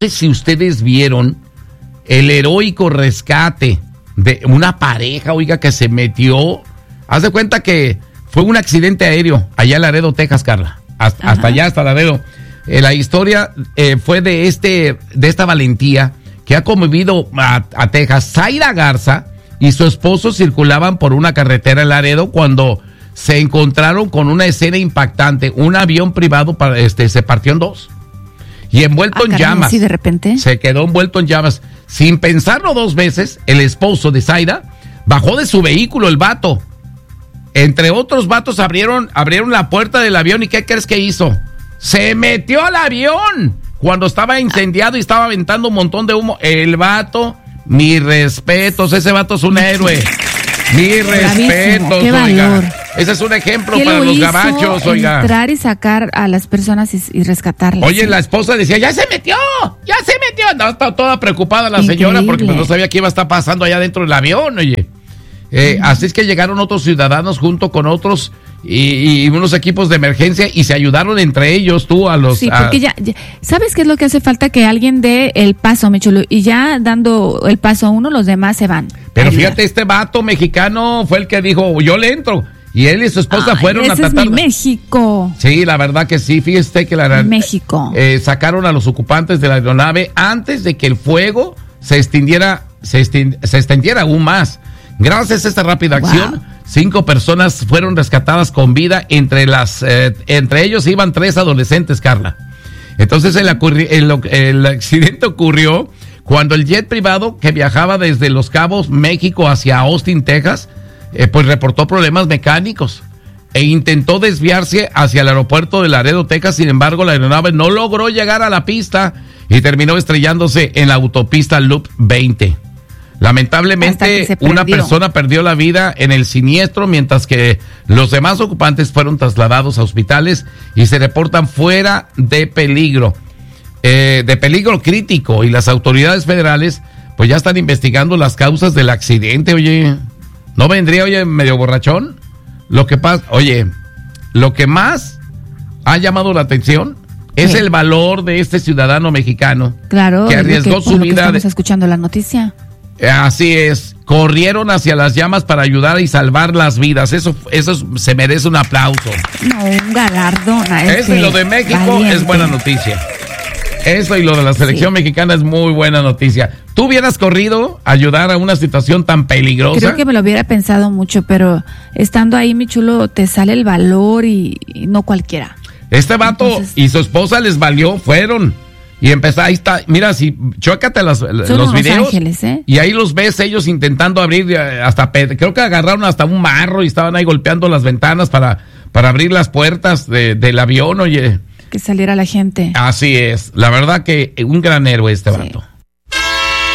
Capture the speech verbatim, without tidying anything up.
sé si ustedes vieron el heroico rescate de una pareja, oiga, que se metió. Haz de cuenta que fue un accidente aéreo allá en Laredo, Texas, Carla. Hasta, hasta allá, hasta Laredo. Eh, la historia eh, fue de este, de esta valentía que ha conmovido a, a Texas. Zaira Garza y su esposo circulaban por una carretera en Laredo cuando se encontraron con una escena impactante. Un avión privado para, este, se partió en dos y envuelto ah, en caray, llamas. ¿Sí, de repente? Se quedó envuelto en llamas. Sin pensarlo dos veces, el esposo de Zaira bajó de su vehículo, el vato. Entre otros vatos abrieron, abrieron la puerta del avión y ¿qué crees que hizo? Se metió al avión cuando estaba incendiado y estaba aventando un montón de humo. El vato, mis respetos, ese vato es un héroe. Mis respetos, oiga. Ese es un ejemplo para los gabachos, oiga. Entrar y sacar a las personas y, y rescatarlas. Oye, ¿sí? La esposa decía, ya se metió, ya se metió. No, estaba toda preocupada la Increíble. señora porque pues, no sabía qué iba a estar pasando allá dentro del avión, oye. Eh, mm. Así es que llegaron otros ciudadanos junto con otros y, y unos equipos de emergencia y se ayudaron entre ellos, tú a los... Sí, porque a... ya, ya, ¿sabes qué es lo que hace falta? Que alguien dé el paso, mi chulo, y ya dando el paso a uno, los demás se van. Pero fíjate, este vato mexicano fue el que dijo, yo le entro. Y él y su esposa Ay, fueron ese a tratar... es mi México. Sí, la verdad que sí, fíjate que la... México. Eh, sacaron a los ocupantes de la aeronave antes de que el fuego se extendiera, se, extiend, se extendiera aún más. Gracias a esta rápida acción, wow. cinco personas fueron rescatadas con vida, entre las, eh, entre ellos iban tres adolescentes, Carla. Entonces el, el, el accidente ocurrió cuando el jet privado que viajaba desde Los Cabos, México, hacia Austin, Texas, eh, pues reportó problemas mecánicos e intentó desviarse hacia el aeropuerto de Laredo, Texas. Sin embargo, la aeronave no logró llegar a la pista y terminó estrellándose en la autopista Loop veinte. Lamentablemente, una persona perdió la vida en el siniestro, mientras que los demás ocupantes fueron trasladados a hospitales y se reportan fuera de peligro, eh, de peligro crítico, y las autoridades federales pues ya están investigando las causas del accidente. Oye, ¿no vendría, oye, medio borrachón? Lo que pasa, oye, lo que más ha llamado la atención es sí. el valor de este ciudadano mexicano. Claro, que arriesgó que, su vida. Estamos de... escuchando la noticia. Así es, corrieron hacia las llamas para ayudar y salvar las vidas. Eso, eso se merece un aplauso. No, un galardón. Eso y lo de México valiente. Es buena noticia. Eso y lo de la selección sí. mexicana es muy buena noticia. ¿Tú hubieras corrido a ayudar a una situación tan peligrosa? Creo que me lo hubiera pensado mucho, pero estando ahí, mi chulo, te sale el valor y, y no cualquiera. Este vato Entonces, y su esposa les valió, fueron. Y empezó, ahí está, mira, si chócate las, los videos Ángeles, ¿eh? Y ahí los ves ellos intentando abrir hasta, creo que agarraron hasta un marro y estaban ahí golpeando las ventanas para, para abrir las puertas de, del avión, oye. Que saliera la gente. Así es, la verdad que un gran héroe este sí. vato.